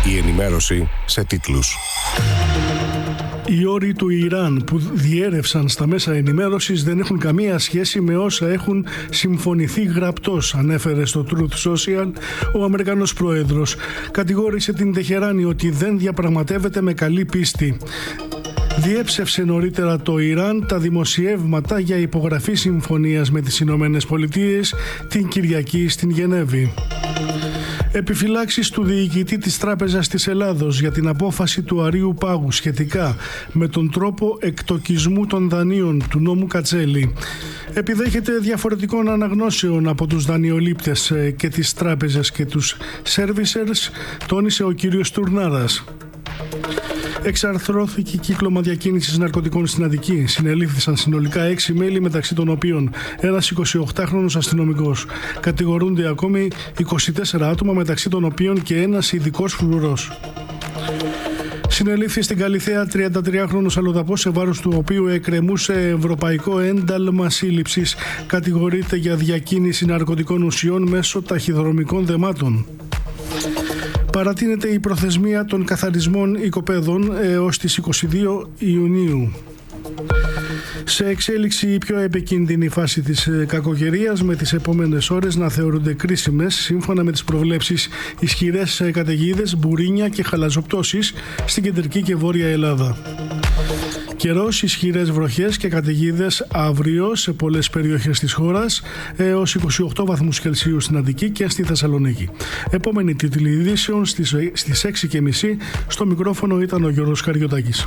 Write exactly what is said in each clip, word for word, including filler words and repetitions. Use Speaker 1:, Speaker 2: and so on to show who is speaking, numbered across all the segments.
Speaker 1: Η ενημέρωση σε τίτλους.
Speaker 2: Οι όροι του Ιράν που διέρευσαν στα μέσα ενημέρωσης δεν έχουν καμία σχέση με όσα έχουν συμφωνηθεί γραπτός, ανέφερε στο Truth Social ο Αμερικανός πρόεδρος. Κατηγόρησε την Τεχεράνη ότι δεν διαπραγματεύεται με καλή πίστη. Διέψευσε νωρίτερα το Ιράν τα δημοσιεύματα για υπογραφή συμφωνίας με τις Ηνωμένες Πολιτείες την Κυριακή στην Γενέβη. Επιφυλάξεις του διοικητή της Τράπεζας της Ελλάδος για την απόφαση του Αρείου Πάγου σχετικά με τον τρόπο εκτοκισμού των δανείων του νόμου Κατσέλη. Επιδέχεται διαφορετικών αναγνώσεων από τους δανειολήπτες και τις τράπεζες και τους servicers, τόνισε ο κύριος Τουρνάρας. Εξαρθρώθηκε κύκλωμα διακίνησης ναρκωτικών στην Αττική. Συνελήφθησαν συνολικά έξι μέλη, μεταξύ των οποίων ένας εικοσιοκτάχρονος αστυνομικός. Κατηγορούνται ακόμη είκοσι τέσσερα άτομα, μεταξύ των οποίων και ένας ειδικός φρουρός. Συνελήφθη στην Καλιθέα τριαντατριάχρονος αλλοδαπός, σε βάρος του οποίου εκκρεμούσε ευρωπαϊκό ένταλμα σύλληψης. Κατηγορείται για διακίνηση ναρκωτικών ουσιών μέσω ταχυδρομικών δεμάτων. Παρατείνεται η προθεσμία των καθαρισμών οικοπαίδων έως τις είκοσι δύο Ιουνίου. Σε εξέλιξη η πιο επικίνδυνη φάση της κακοκαιρίας, με τις επόμενες ώρες να θεωρούνται κρίσιμες, σύμφωνα με τις προβλέψεις, ισχυρές καταιγίδες, μπουρίνια και χαλαζοπτώσεις στην κεντρική και βόρεια Ελλάδα. Καιρός, ισχυρές βροχές και καταιγίδες αύριο σε πολλές περιοχές της χώρας, έως είκοσι οκτώ βαθμούς Κελσίου στην Αττική και στη Θεσσαλονίκη. Επόμενη τίτλη ειδήσεων στις, στις έξι και μισή. Στο μικρόφωνο ήταν ο Γιώργος Καριωτάκης.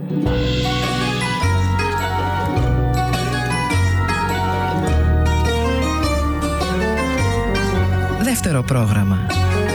Speaker 3: Δεύτερο πρόγραμμα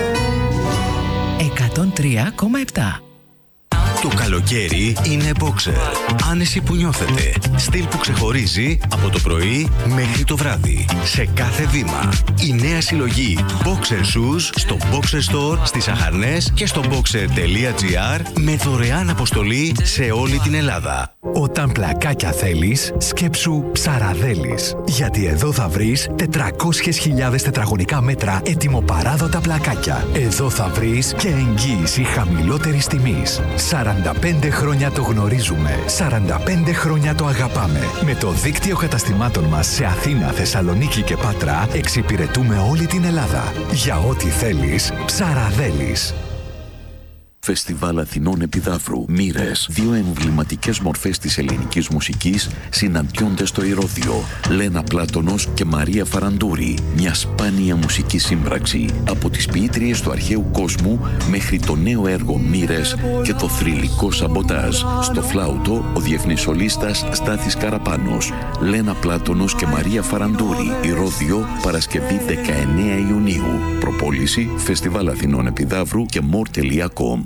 Speaker 3: εκατόν τρία κόμμα επτά.
Speaker 4: Το καλοκαίρι είναι Boxer. Άνεση που νιώθετε. Στυλ που ξεχωρίζει από το πρωί μέχρι το βράδυ. Σε κάθε βήμα. Η νέα συλλογή Boxer Shoes στο Boxer Store στις Αχαρνές και στο boxer τελεία gr με δωρεάν αποστολή σε όλη την Ελλάδα.
Speaker 5: Όταν πλακάκια θέλεις, σκέψου Ψαραδέλης. Γιατί εδώ θα βρεις τετρακόσιες χιλιάδες τετραγωνικά μέτρα ετοιμοπαράδοτα πλακάκια. Εδώ θα βρεις και εγγύηση χαμηλότερης τιμής. σαράντα πέντε χρόνια το γνωρίζουμε. σαράντα πέντε χρόνια το αγαπάμε. Με το δίκτυο καταστημάτων μας σε Αθήνα, Θεσσαλονίκη και Πάτρα εξυπηρετούμε όλη την Ελλάδα. Για ό,τι θέλεις, Ψαραδέλης.
Speaker 6: Φεστιβάλ Αθηνών Επιδαύρου. Μοίρες. Δύο εμβληματικές μορφές της ελληνικής μουσικής συναντιόνται στο Ηρώδειο. Λένα Πλάτωνος και Μαρία Φαραντούρη. Μια σπάνια μουσική σύμπραξη. Από τις ποιήτριες του αρχαίου κόσμου μέχρι το νέο έργο Μοίρες και το θρυλικό Σαμποτάζ. Στο φλάουτο ο διεθνής σολίστας Στάθης Καραπάνος. Λένα Πλάτωνος και Μαρία Φαραντούρη. Ηρώδειο, Παρασκευή δεκαεννέα Ιουνίου. Προπόληση Φεστιβάλ Αθηνών Επιδαύρου και μορ τελεία κομ.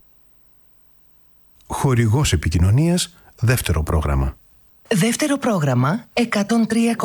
Speaker 7: Χορηγός επικοινωνίας, δεύτερο πρόγραμμα.
Speaker 3: Δεύτερο πρόγραμμα εκατόν τρία.